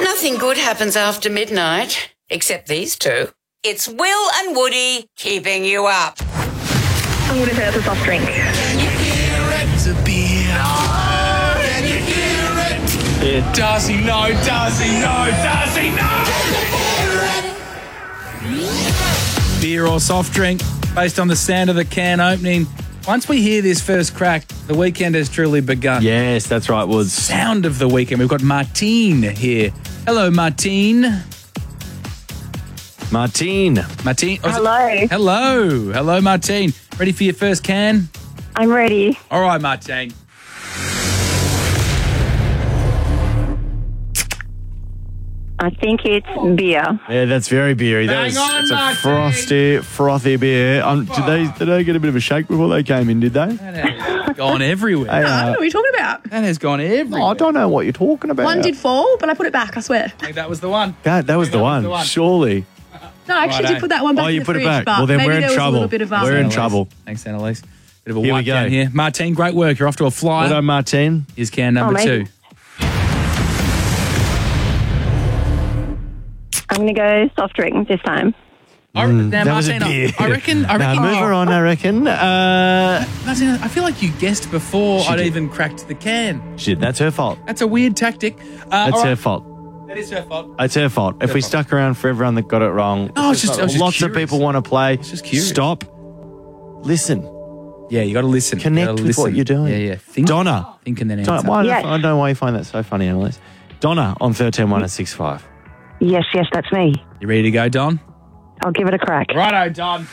Nothing good happens after midnight, except these two. It's Will and Woody keeping you up. I'm going to say it's a soft drink. It's a beer. Can you hear it? Does he know? Does he know? Does he know? Beer or soft drink, based on the sound of the can opening. Once we hear this first crack, the weekend has truly begun. Yes, that's right, Woods. Sound of the weekend. We've got Martine here. Hello, Martine. Martine. Hello. Hello, Martine. Ready for your first can? I'm ready. All right, Martine. I think it's beer. Yeah, that's very beery. Bang on, It's a Martine. frothy beer. Did they get a bit of a shake before they came in, did they? That has gone everywhere. Hey, What are we talking about? That has gone everywhere. I don't know what you're talking about. One did fall, but I put it back, I swear. I think that was the one. God, that was the one. Surely. No, I actually Righto. did put that one back Oh, in you the put it fridge, back. but Well, then maybe we're in there was trouble. a little bit of We're in Annalise. trouble. Thanks, Annalise. Bit of a Here we wipe down go. here. Martine, great work. You're off to a flyer. Well done, Martine. Here's can number amazing. 2. I'm going to go soft drink this time. Now, That was a Martine, beer. I reckon. Now, move her on, I reckon. Martine, I feel like you guessed before I'd did. even cracked the can. Shit, that's her fault. That's a weird tactic. That's all her right. fault. That is her fault. It's her fault. If we stuck around for everyone that got it wrong, No, I was just lots of curious. people want to play. just curious. Stop. Listen. Yeah, you got to listen. You Connect gotta with what listen. you're doing. Yeah. Think, Donna. Think and then Donna, answer. why, Yes. I don't know why you find that so funny, Annalise. Donna on 13-1-65. Yes, that's me. You ready to go, Don? I'll give it a crack. Righto, Don.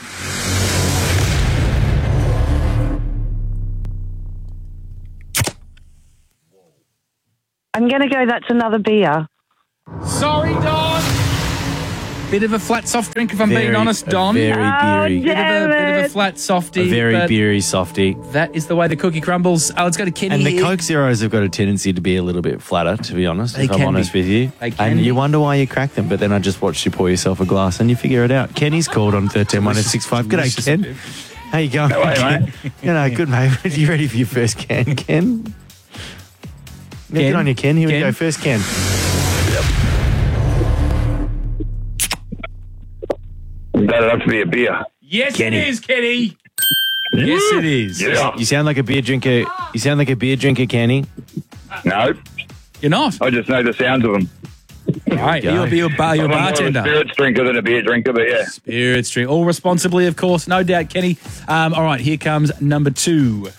I'm going to go that's another beer. Sorry, Don. Bit of a flat soft drink, if I'm being honest, Don. Very beery. Bit of Damn a it. flat softy. A very but beery softy. That is the way the cookie crumbles. Let's go to Kenny And the here. Coke Zeros have got a tendency to be a little bit flatter, to be honest, They if I'm can honest be. with you. They can And be. you wonder why you crack them, but then I just watched you pour yourself a glass and you figure it out. Kenny's called on 13-1-65. G'day, Ken. How you going? Ken? You know, good, mate. Are you ready for your first can, Ken? Yeah, Ken? good on you, Ken. Here we Ken? go. First can. That'd have to be a beer. Yes, Kenny. it is, Kenny. Yes, it is. Yeah. You sound like a beer drinker. You sound like a beer drinker, Kenny. No, You're not. I just know the sounds of them. Right, go. you're a I'm more of a bartender. spirits drinker than a beer drinker, but yeah. Spirits drink. All responsibly, of course. No doubt, Kenny. All right, here comes number 2.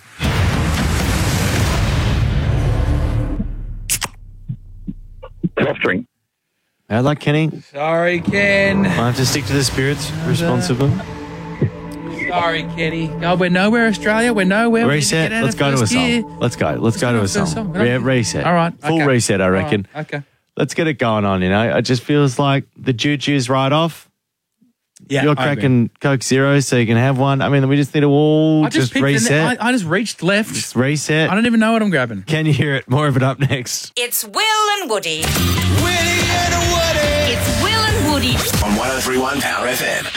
Soft drink. I like Kenny. Sorry, Ken. I have to stick to the spirits responsibly. Sorry, Kenny. Oh, we're nowhere, Australia. We're nowhere. We need to Reset. get out Let's of go to a first gear. song. Let's go. Let's go to a first song. song. Reset. All right. Full okay. reset, I All reckon. right, okay. Let's get it going on, you know. It just feels like the juju's right off. Yeah, You're I agree. cracking Coke Zeros so you can have one. I mean, we just need to all I just picked reset. I just reached left. Just reset. I don't even know what I'm grabbing. Can you hear it? More of it up next. It's Will and Woody. Willie and Woody. It's Will and Woody. On 103.1 Power FM.